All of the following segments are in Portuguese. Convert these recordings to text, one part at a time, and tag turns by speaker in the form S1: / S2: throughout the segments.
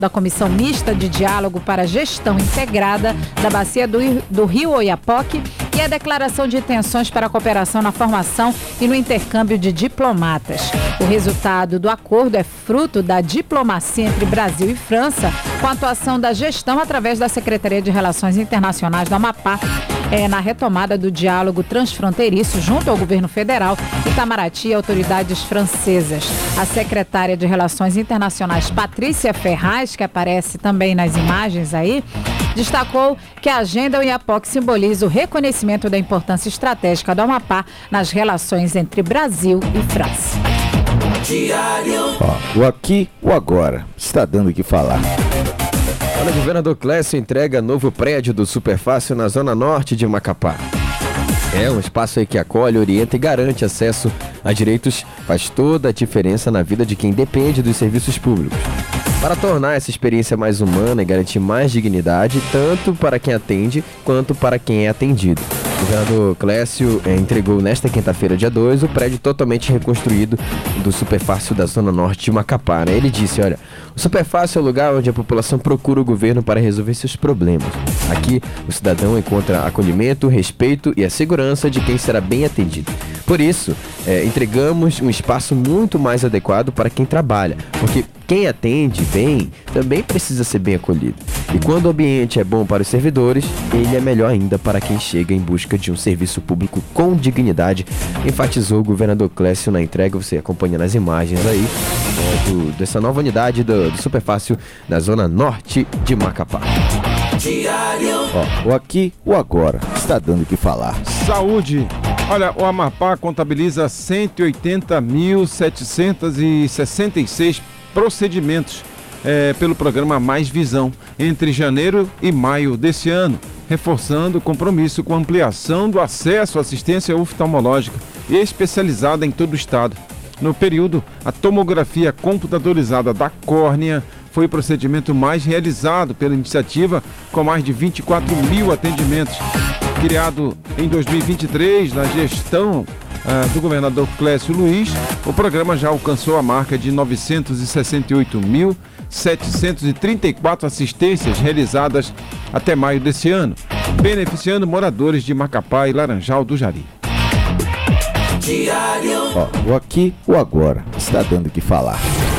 S1: da Comissão Mista de Diálogo para a Gestão Integrada da Bacia do Rio Oiapoque e a declaração de intenções para a cooperação na formação e no intercâmbio de diplomatas. O resultado do acordo é fruto da diplomacia entre Brasil e França, com a atuação da gestão através da Secretaria de Relações Internacionais do Amapá, na retomada do diálogo transfronteiriço junto ao governo federal, Itamaraty e autoridades francesas. A secretária de Relações Internacionais, Patrícia Ferraz, que aparece também nas imagens aí, destacou que a agenda Oiapoque simboliza o reconhecimento da importância estratégica do Amapá nas relações entre Brasil e França.
S2: O aqui, o agora, está dando o que falar.
S3: Olha, o governador Clécio entrega novo prédio do Superfácil na zona norte de Macapá. É um espaço aí que acolhe, orienta e garante acesso a direitos, faz toda a diferença na vida de quem depende dos serviços públicos. Para tornar essa experiência mais humana e garantir mais dignidade, tanto para quem atende quanto para quem é atendido. O governador Clécio entregou nesta quinta-feira, dia 2, o prédio totalmente reconstruído do Superfácil da zona norte de Macapá. Ele disse, olha, o Superfácil é o lugar onde a população procura o governo para resolver seus problemas. Aqui, o cidadão encontra acolhimento, respeito e a segurança de quem será bem atendido. Por isso, entregamos um espaço muito mais adequado para quem trabalha, porque quem atende bem também precisa ser bem acolhido. E quando o ambiente é bom para os servidores, ele é melhor ainda para quem chega em busca de um serviço público com dignidade, enfatizou o governador Clécio na entrega. Você acompanha nas imagens aí dessa nova unidade do Superfácil na zona norte de Macapá.
S2: O aqui, o agora, está dando o que falar.
S4: Saúde. Olha, o Amapá contabiliza 180.766 procedimentos pelo programa Mais Visão entre janeiro e maio desse ano, reforçando o compromisso com a ampliação do acesso à assistência oftalmológica especializada em todo o estado. No período, a tomografia computadorizada da córnea foi o procedimento mais realizado pela iniciativa, com mais de 24 mil atendimentos. Criado em 2023, na gestão do governador Clécio Luiz, o programa já alcançou a marca de 968.734 assistências realizadas até maio desse ano, beneficiando moradores de Macapá e Laranjal do Jari.
S2: O aqui, o agora, está dando o que falar.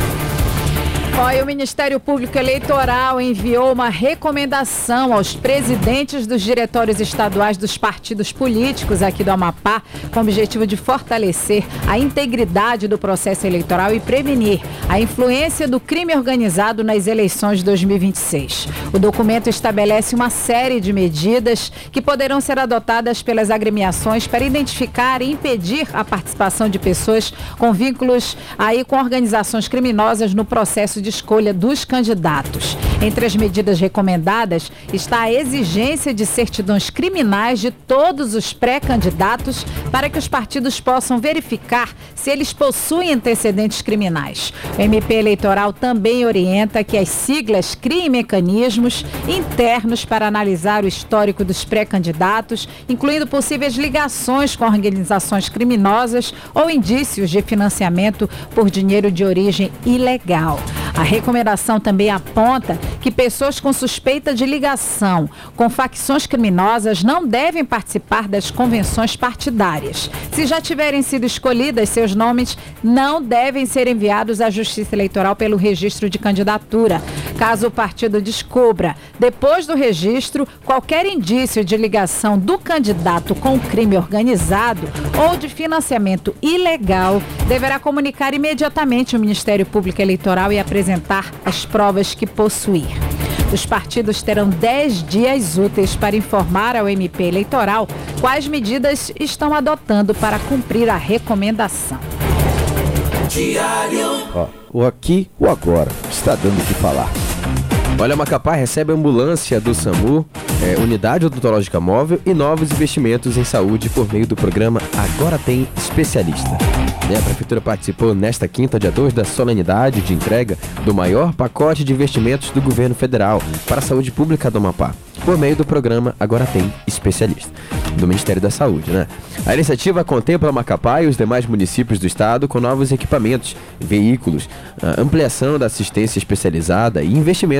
S1: O Ministério Público Eleitoral enviou uma recomendação aos presidentes dos diretórios estaduais dos partidos políticos aqui do Amapá, com o objetivo de fortalecer a integridade do processo eleitoral e prevenir a influência do crime organizado nas eleições de 2026. O documento estabelece uma série de medidas que poderão ser adotadas pelas agremiações para identificar e impedir a participação de pessoas com vínculos aí com organizações criminosas no processo de escolha dos candidatos. Entre as medidas recomendadas está a exigência de certidões criminais de todos os pré-candidatos para que os partidos possam verificar se eles possuem antecedentes criminais. O MP Eleitoral também orienta que as siglas criem mecanismos internos para analisar o histórico dos pré-candidatos, incluindo possíveis ligações com organizações criminosas ou indícios de financiamento por dinheiro de origem ilegal. A recomendação também aponta que pessoas com suspeita de ligação com facções criminosas não devem participar das convenções partidárias. Se já tiverem sido escolhidas, seus nomes não devem ser enviados à Justiça Eleitoral pelo registro de candidatura. Caso o partido descubra, depois do registro, qualquer indício de ligação do candidato com crime organizado ou de financiamento ilegal, deverá comunicar imediatamente ao Ministério Público Eleitoral e apresentar as provas que possuir. Os partidos terão 10 dias úteis para informar ao MP Eleitoral quais medidas estão adotando para cumprir a recomendação.
S2: O aqui, o agora, está dando o que falar.
S3: Olha, Macapá recebe ambulância do SAMU, unidade odontológica móvel e novos investimentos em saúde por meio do programa Agora Tem Especialista. A Prefeitura participou nesta quinta, dia 2, da solenidade de entrega do maior pacote de investimentos do governo federal para a saúde pública do Amapá, por meio do programa Agora Tem Especialista, do Ministério da Saúde, A iniciativa contempla Macapá e os demais municípios do estado com novos equipamentos, veículos, ampliação da assistência especializada e investimentos